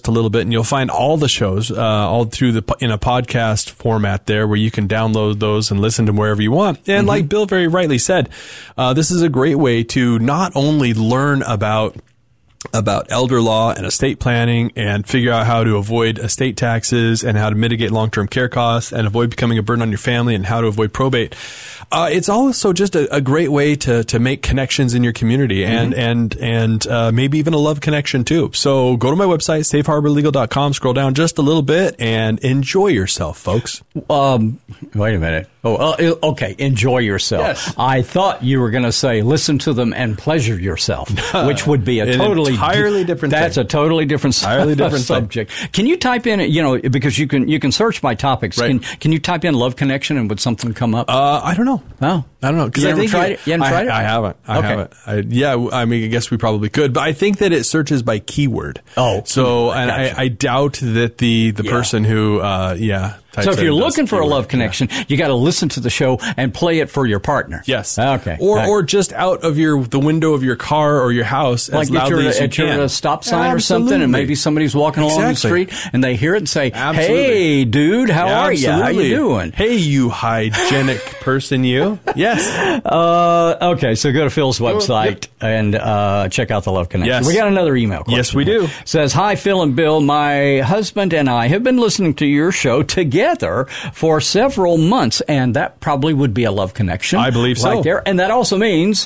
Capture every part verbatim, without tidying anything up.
just a little bit, and you'll find all the shows uh, all through the in a podcast format there, where you can download those and listen to them wherever you want. And mm-hmm. like Bill very rightly said, uh, this is a great way to not only learn about about elder law and estate planning and figure out how to avoid estate taxes and how to mitigate long-term care costs and avoid becoming a burden on your family and how to avoid probate. Uh, it's also just a, a great way to, to make connections in your community and, mm-hmm. and, and, uh, maybe even a love connection too. So go to my website, safe harbor legal dot com, scroll down just a little bit and enjoy yourself, folks. Um, wait a minute. Oh, uh, okay. Enjoy yourself. Yes. I thought you were going to say listen to them and pleasure yourself, which would be a An totally entirely different. That's thing. a totally different, entirely different subject. Thing. Can you type in, you know, because you can you can search my topics. Right. Can can you type in love connection and would something come up? Uh, I don't know. Oh, I don't know. You haven't tried it? You haven't I, tried it? I haven't. I okay. haven't. I, yeah. I mean, I guess we probably could, but I think that it searches by keyword. Oh, so and gotcha. I, I doubt that the the yeah. person who, uh, yeah. So if you're looking for a love connection, yeah. you got to listen to the show and play it for your partner. Yes. Okay. Or right. or just out of your the window of your car or your house like as loudly as you at your, can. At a stop sign Absolutely. or something, and maybe somebody's walking along exactly. the street and they hear it and say, Absolutely. "Hey, dude, how yeah, are you? How you doing? Hey, you hygienic person, you." Yes. Uh, okay, so go to Phil's website yep. and uh, check out the Love Connection. Yes. We got another email question. Yes, we do. It says, "Hi, Phil and Bill. My husband and I have been listening to your show together for several months," and that probably would be a love connection. I believe so. Right there. And that also means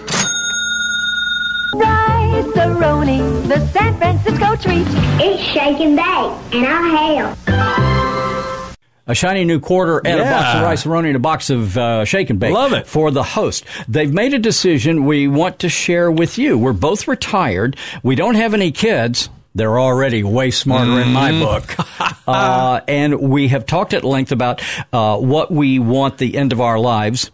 Rice-A-Roni, the San Francisco treat. It's shake and bake, and I'll help. a shiny new quarter and yeah. a box of Rice-A-Roni and a box of uh, shake and bake. Love it. For the host. They've made a decision we want to share with you. We're both retired. We don't have any kids. They're already way smarter mm. in my book. uh, and we have talked at length about uh, what we want the end of our lives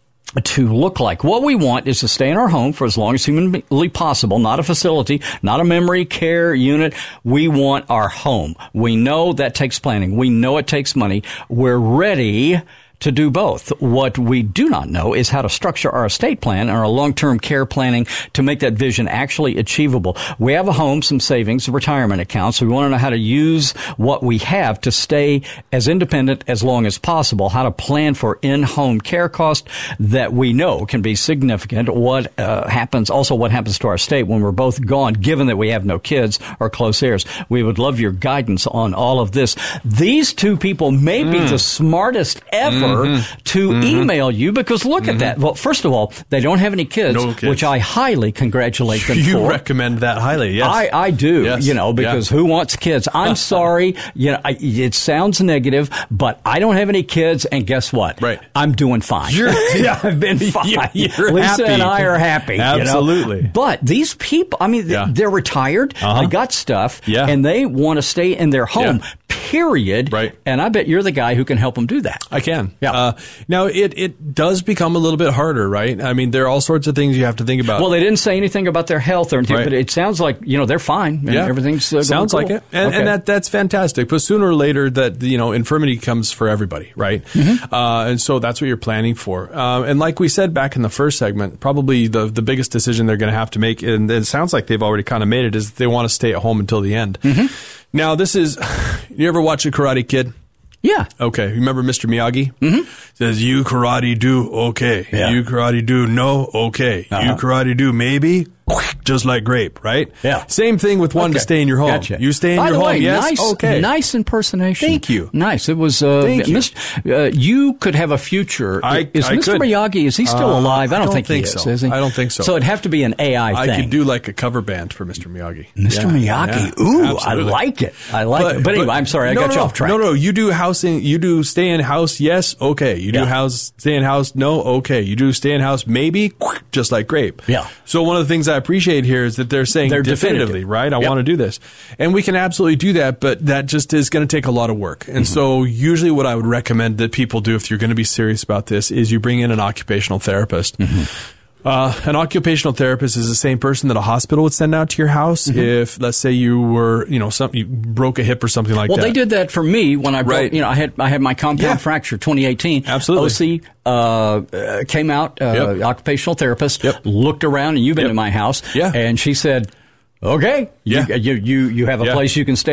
to look like. What we want is to stay in our home for as long as humanly possible, not a facility, not a memory care unit. We want our home. We know that takes planning. We know it takes money. We're ready to do both. What we do not know is how to structure our estate plan and our long-term care planning to make that vision actually achievable. We have a home, some savings, retirement accounts. We want to know how to use what we have to stay as independent as long as possible, how to plan for in-home care costs that we know can be significant. What uh, happens, also what happens to our estate when we're both gone, given that we have no kids or close heirs. We would love your guidance on all of this. These two people may be mm. the smartest ever Mm-hmm. to mm-hmm. email you, because look mm-hmm. at that. Well, first of all, they don't have any kids, no kids. which I highly congratulate them you for. You recommend that highly, yes. I, I do, yes. you know, because yeah. who wants kids? I'm sorry, you know, I, it sounds negative, but I don't have any kids, and guess what? Right. I'm doing fine. You're, yeah, I've been fine. You're Lisa happy. and I are happy. Absolutely. You know? But these people, I mean, yeah. they're retired, uh-huh. they got stuff, yeah. and they want to stay in their home. Yeah. Period. Right. And I bet you're the guy who can help them do that. I can. Yeah. Uh, now, it, it does become a little bit harder, right? I mean, there are all sorts of things you have to think about. Well, they didn't say anything about their health or anything, right. but it sounds like, you know, they're fine. And yeah. everything's uh, Sounds cool. like it. And, okay. and that that's fantastic. But sooner or later, that, you know, infirmity comes for everybody, right? Mm-hmm. Uh, and so that's what you're planning for. Uh, and like we said back in the first segment, probably the, the biggest decision they're going to have to make, and it sounds like they've already kind of made it, is they want to stay at home until the end. Mm-hmm. Now, this is, you ever watch a Karate Kid? Yeah. Okay. Remember Mister Miyagi? Mm-hmm. Says, you karate do, okay. Yeah. You karate do, no, okay. Uh-huh. You karate do, maybe, just like grape, right? Yeah. Same thing with wanting okay. to stay in your home. Gotcha. You stay in By your the home, way, yes? Nice, okay. Nice impersonation. Thank you. Nice. It was, uh, Thank you. Mister Uh, you could have a future. I, is I Mister could. Miyagi, is he still uh, alive? I don't, I don't think, think he is, so. is he? I don't think so. So it'd have to be an A I I thing. could do like a cover band for Mister Miyagi. Mister Yeah. Miyagi. Yeah. Ooh, Absolutely. I like it. I like But, it. But anyway, but, I'm sorry. I no, got no, you off track. No, no. You do housing. You do stay in house. Yes. Okay. You do Yeah. house, stay in house. No. Okay. You do stay in house. Maybe, just like grape. Yeah. So one of the things I appreciate here is that they're saying They're definitively, definitive. right? I Yep. want to do this. And we can absolutely do that, but that just is going to take a lot of work. And Mm-hmm. so usually what I would recommend that people do if you're going to be serious about this is you bring in an occupational therapist. Mm-hmm. Uh, an occupational therapist is the same person that a hospital would send out to your house mm-hmm. if, let's say, you were, you know, some, you broke a hip or something like well, that. Well, they did that for me when I broke, Right. you know, I had I had my compound Yeah. fracture twenty eighteen. Absolutely. O C uh, uh, came out, uh, Yep. occupational therapist, Yep. looked around, and you've been Yep. in my house, Yeah. and she said, okay, Yeah. you, you, you, you have a Yeah. place you can stay.